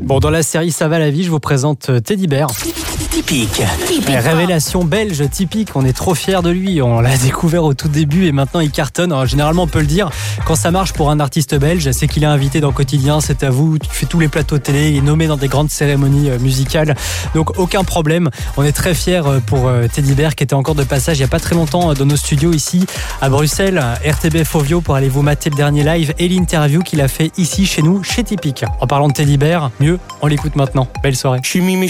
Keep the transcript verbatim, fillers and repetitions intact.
Bon, dans la série Ça va la vie, je vous présente Teddy Bear. Typique. Révélation belge typique, on est trop fiers de lui, on l'a découvert au tout début et maintenant il cartonne. Alors, généralement on peut le dire, quand ça marche pour un artiste belge, c'est qu'il est invité dans Quotidien, C'est à vous, tu fais tous les plateaux télé, il est nommé dans des grandes cérémonies musicales, donc aucun problème. On est très fiers pour Teddy Bear qui était encore de passage il n'y a pas très longtemps dans nos studios ici à Bruxelles, R T B F Ovio pour aller vous mater le dernier live et l'interview qu'il a fait ici chez nous, chez Typique. En parlant de Teddy Bear, mieux, on l'écoute maintenant. Belle soirée. Je suis Mimi.